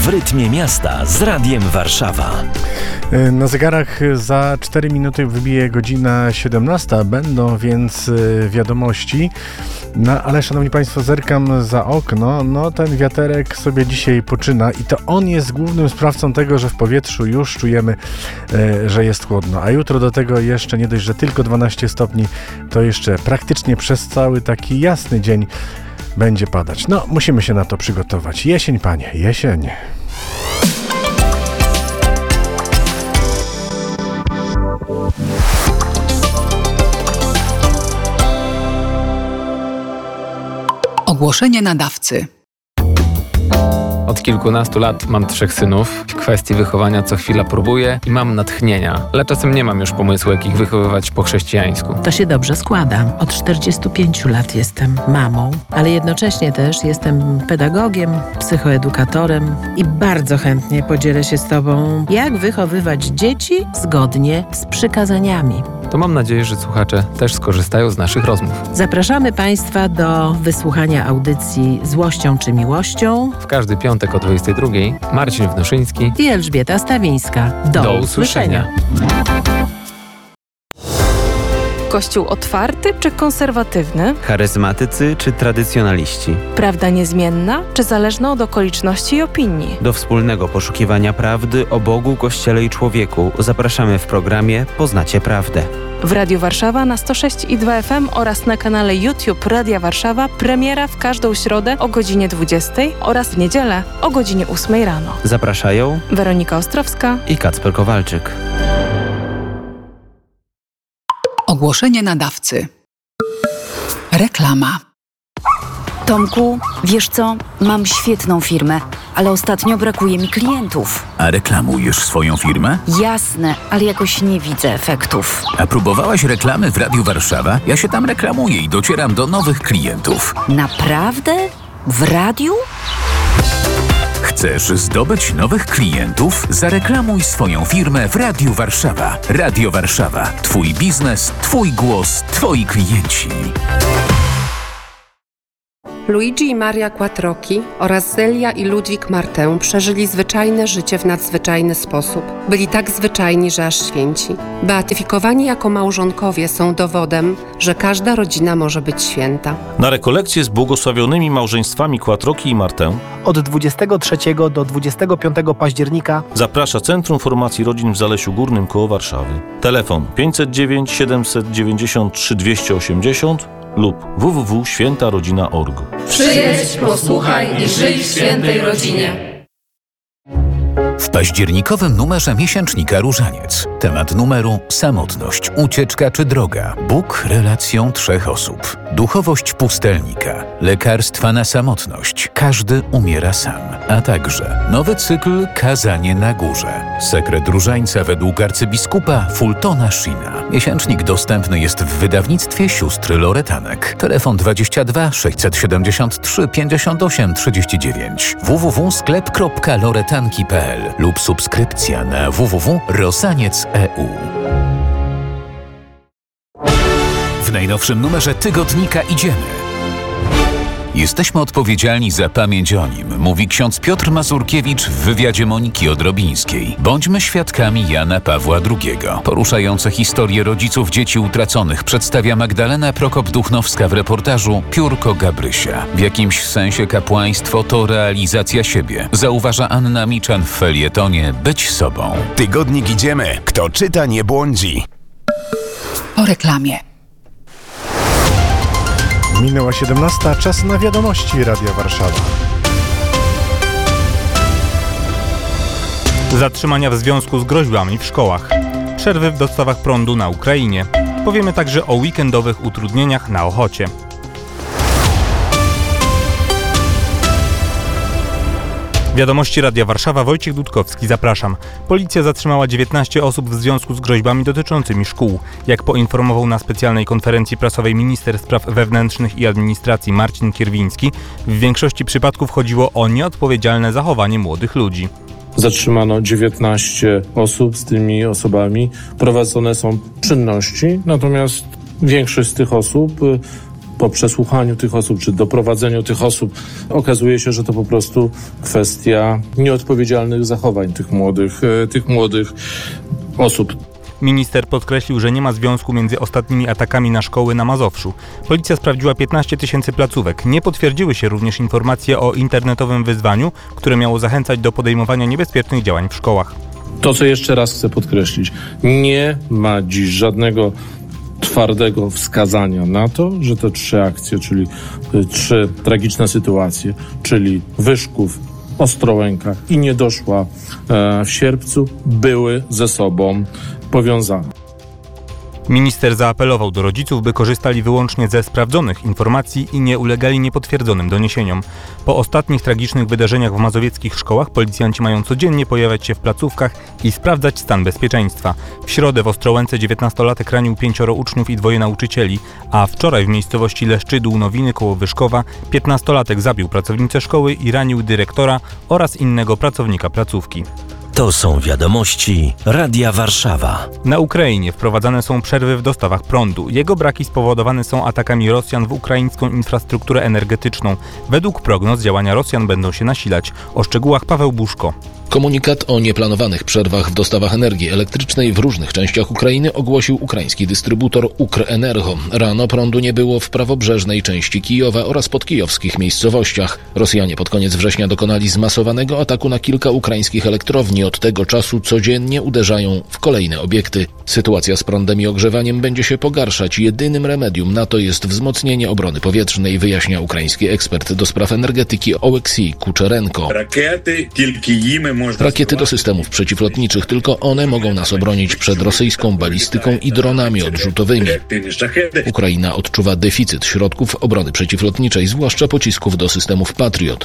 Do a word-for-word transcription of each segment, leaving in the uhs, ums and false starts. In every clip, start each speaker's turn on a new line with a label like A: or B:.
A: rytmie miasta z Radiem Warszawa.
B: Na zegarach za cztery minuty wybije godzina siedemnasta. Będą więc wiadomości. No ale szanowni państwo, zerkam za okno. No ten wiaterek sobie dzisiaj poczyna i to on jest głównym sprawcą tego, że w powietrzu już czujemy, e, że jest chłodno. A jutro do tego jeszcze nie dość, że tylko dwanaście stopni, to jeszcze praktycznie przez cały taki jasny dzień będzie padać. No, musimy się na to przygotować. Jesień, panie, jesień.
C: Ogłoszenie nadawcy.
D: Od kilkunastu lat mam trzech synów. W kwestii wychowania co chwila próbuję i mam natchnienia, ale czasem nie mam już pomysłu, jak ich wychowywać po chrześcijańsku.
E: To się dobrze składa. Od czterdziestu pięciu lat jestem mamą, ale jednocześnie też jestem pedagogiem, psychoedukatorem i bardzo chętnie podzielę się z Tobą, jak wychowywać dzieci zgodnie z przykazaniami.
D: To mam nadzieję, że słuchacze też skorzystają z naszych rozmów.
E: Zapraszamy Państwa do wysłuchania audycji Złością czy Miłością.
D: W każdy piątek o dwudziestej drugiej Marcin Wnoszyński
E: i Elżbieta Stawińska. Do,
D: Do
E: usłyszenia.
D: usłyszenia.
F: Kościół otwarty czy konserwatywny?
G: Charyzmatycy czy tradycjonaliści?
F: Prawda niezmienna czy zależna od okoliczności i opinii?
G: Do wspólnego poszukiwania prawdy o Bogu, Kościele i człowieku zapraszamy w programie Poznacie Prawdę.
F: W Radiu Warszawa na sto sześć i dwa F M oraz na kanale YouTube Radia Warszawa premiera w każdą środę o godzinie dwudziestej oraz w niedzielę o godzinie ósmej rano.
G: Zapraszają
F: Weronika Ostrowska
G: i Kacper Kowalczyk.
C: Ogłoszenie nadawcy. Reklama.
H: Tomku, wiesz co? Mam świetną firmę, ale ostatnio brakuje mi klientów.
I: A reklamujesz swoją firmę?
H: Jasne, ale jakoś nie widzę efektów.
I: A próbowałaś reklamy w Radiu Warszawa? Ja się tam reklamuję i docieram do nowych klientów.
H: Naprawdę? W radiu?
I: Chcesz zdobyć nowych klientów? Zareklamuj swoją firmę w Radiu Warszawa. Radio Warszawa. Twój biznes, twój głos, twoi klienci.
J: Luigi i Maria Quattrocchi oraz Zelia i Ludwik Martę przeżyli zwyczajne życie w nadzwyczajny sposób. Byli tak zwyczajni, że aż święci. Beatyfikowani jako małżonkowie są dowodem, że każda rodzina może być święta.
K: Na rekolekcję z błogosławionymi małżeństwami Quattrocchi i Martę
L: od dwudziestego trzeciego do dwudziestego piątego października
K: zaprasza Centrum Formacji Rodzin w Zalesiu Górnym koło Warszawy. Telefon pięćset dziewięć siedemset dziewięćdziesiąt trzy dwieście osiemdziesiąt lub w w w kropka święta rodzina kropka org.
M: Przyjedź, posłuchaj i żyj w świętej rodzinie.
I: W październikowym numerze miesięcznika Różaniec. Temat numeru: samotność, ucieczka czy droga. Bóg relacją trzech osób. Duchowość pustelnika. Lekarstwa na samotność. Każdy umiera sam. A także nowy cykl Kazanie na górze. Sekret różańca według arcybiskupa Fultona Sheena. Miesięcznik dostępny jest w wydawnictwie sióstr Loretanek. Telefon dwadzieścia dwa sześćset siedemdziesiąt trzy pięćdziesiąt osiem trzydzieści dziewięć. w w w kropka sklep kropka loretanki kropka p l lub subskrypcja na w w w kropka rosaniec kropka e u. W najnowszym numerze tygodnika Idziemy. Jesteśmy odpowiedzialni za pamięć o nim, mówi ksiądz Piotr Mazurkiewicz w wywiadzie Moniki Odrobińskiej. Bądźmy świadkami Jana Pawła drugiego. Poruszające historie rodziców dzieci utraconych przedstawia Magdalena Prokop-Duchnowska w reportażu Piórko Gabrysia. W jakimś sensie kapłaństwo to realizacja siebie, zauważa Anna Miczan w felietonie Być sobą.
N: Tygodnik Idziemy. Kto czyta, nie błądzi.
C: Po reklamie.
B: Minęła siedemnasta, czas na wiadomości Radia Warszawa.
O: Zatrzymania w związku z groźbami w szkołach. Przerwy w dostawach prądu na Ukrainie. Powiemy także o weekendowych utrudnieniach na Ochocie. Wiadomości Radia Warszawa, Wojciech Dudkowski, zapraszam. Policja zatrzymała dziewiętnaście osób w związku z groźbami dotyczącymi szkół. Jak poinformował na specjalnej konferencji prasowej minister spraw wewnętrznych i administracji Marcin Kierwiński, w większości przypadków chodziło o nieodpowiedzialne zachowanie młodych ludzi.
P: Zatrzymano dziewiętnaście osób, z tymi osobami prowadzone są czynności, natomiast większość z tych osób po przesłuchaniu tych osób, czy doprowadzeniu tych osób, okazuje się, że to po prostu kwestia nieodpowiedzialnych zachowań tych młodych, tych młodych osób.
O: Minister podkreślił, że nie ma związku między ostatnimi atakami na szkoły na Mazowszu. Policja sprawdziła piętnaście tysięcy placówek. Nie potwierdziły się również informacje o internetowym wyzwaniu, które miało zachęcać do podejmowania niebezpiecznych działań w szkołach.
P: To, co jeszcze raz chcę podkreślić, nie ma dziś żadnego twardego wskazania na to, że te trzy akcje, czyli trzy tragiczne sytuacje, czyli Wyszków, Ostrołęka i Niedoszła w Sierpcu, były ze sobą powiązane.
O: Minister zaapelował do rodziców, by korzystali wyłącznie ze sprawdzonych informacji i nie ulegali niepotwierdzonym doniesieniom. Po ostatnich tragicznych wydarzeniach w mazowieckich szkołach policjanci mają codziennie pojawiać się w placówkach i sprawdzać stan bezpieczeństwa. W środę w Ostrołęce dziewiętnastolatek ranił pięcioro uczniów i dwoje nauczycieli, a wczoraj w miejscowości Leszczydół Nowiny koło Wyszkowa piętnastolatek zabił pracownicę szkoły i ranił dyrektora oraz innego pracownika placówki.
A: To są wiadomości Radia Warszawa.
O: Na Ukrainie wprowadzane są przerwy w dostawach prądu. Jego braki spowodowane są atakami Rosjan w ukraińską infrastrukturę energetyczną. Według prognoz działania Rosjan będą się nasilać. O szczegółach Paweł Buszko.
Q: Komunikat o nieplanowanych przerwach w dostawach energii elektrycznej w różnych częściach Ukrainy ogłosił ukraiński dystrybutor Ukrenergo. Rano prądu nie było w prawobrzeżnej części Kijowa oraz podkijowskich miejscowościach. Rosjanie pod koniec września dokonali zmasowanego ataku na kilka ukraińskich elektrowni. Od tego czasu codziennie uderzają w kolejne obiekty. Sytuacja z prądem i ogrzewaniem będzie się pogarszać. Jedynym remedium na to jest wzmocnienie obrony powietrznej, wyjaśnia ukraiński ekspert do spraw energetyki Oleksij Kuczerenko. Rakiety do systemów przeciwlotniczych, tylko one mogą nas obronić przed rosyjską balistyką i dronami odrzutowymi. Ukraina odczuwa deficyt środków obrony przeciwlotniczej, zwłaszcza pocisków do systemów Patriot.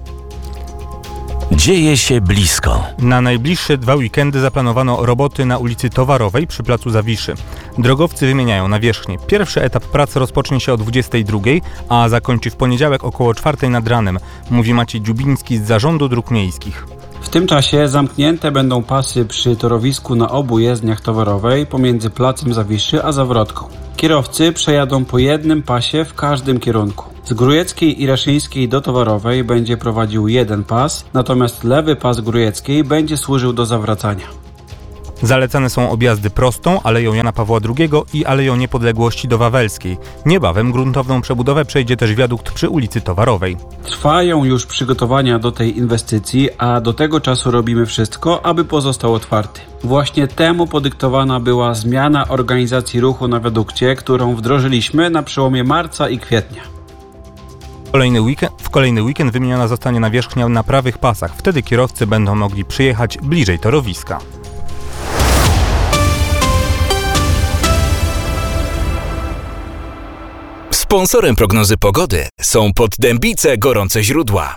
A: Dzieje się blisko.
O: Na najbliższe dwa weekendy zaplanowano roboty na ulicy Towarowej przy placu Zawiszy. Drogowcy wymieniają nawierzchnię. Pierwszy etap prac rozpocznie się o dwudziestej drugiej, a zakończy w poniedziałek około czwartej nad ranem, mówi Maciej Dziubiński z Zarządu Dróg Miejskich.
R: W tym czasie zamknięte będą pasy przy torowisku na obu jezdniach towarowej pomiędzy placem Zawiszy a Zawrotką. Kierowcy przejadą po jednym pasie w każdym kierunku. Z Grójeckiej i Raszyńskiej do Towarowej będzie prowadził jeden pas, natomiast lewy pas Grójeckiej będzie służył do zawracania.
O: Zalecane są objazdy prostą, Aleją Jana Pawła drugiego i Aleją Niepodległości do Wawelskiej. Niebawem gruntowną przebudowę przejdzie też wiadukt przy ulicy Towarowej.
R: Trwają już przygotowania do tej inwestycji, a do tego czasu robimy wszystko, aby pozostał otwarty. Właśnie temu podyktowana była zmiana organizacji ruchu na wiadukcie, którą wdrożyliśmy na przełomie marca i kwietnia.
O: Kolejny weekend, w kolejny weekend wymieniona zostanie nawierzchnia na prawych pasach. Wtedy kierowcy będą mogli przyjechać bliżej torowiska.
N: Sponsorem prognozy pogody są Poddębice Gorące Źródła.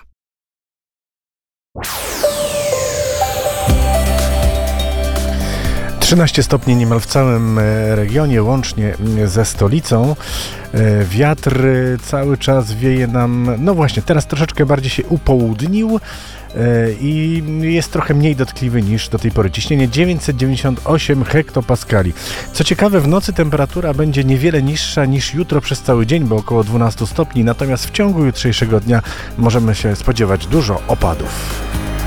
B: trzynaście stopni niemal w całym regionie, łącznie ze stolicą. Wiatr cały czas wieje nam, no właśnie, teraz troszeczkę bardziej się upołudnił i jest trochę mniej dotkliwy niż do tej pory. Ciśnienie dziewięćset dziewięćdziesiąt osiem hektopaskali. Co ciekawe, w nocy temperatura będzie niewiele niższa niż jutro przez cały dzień, bo około dwanaście stopni, natomiast w ciągu jutrzejszego dnia możemy się spodziewać dużo opadów.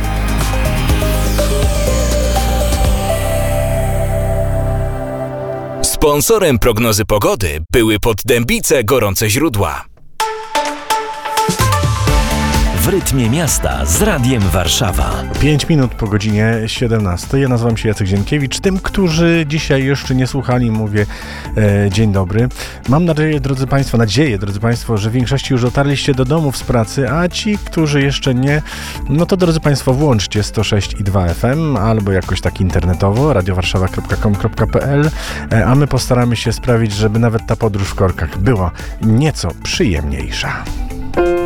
N: Sponsorem prognozy pogody były Poddębice Gorące Źródła.
A: W rytmie miasta z Radiem Warszawa.
B: pięć minut po godzinie siedemnastej. Ja nazywam się Jacek Zienkiewicz. Tym, którzy dzisiaj jeszcze nie słuchali, mówię e, dzień dobry. Mam nadzieję, drodzy Państwo, nadzieję, drodzy Państwo, że w większości już dotarliście do domów z pracy, a ci, którzy jeszcze nie, no to drodzy Państwo, włączcie sto sześć i dwa F M albo jakoś tak internetowo, radiowarszawa kropka com kropka p l, e, a my postaramy się sprawić, żeby nawet ta podróż w korkach była nieco przyjemniejsza.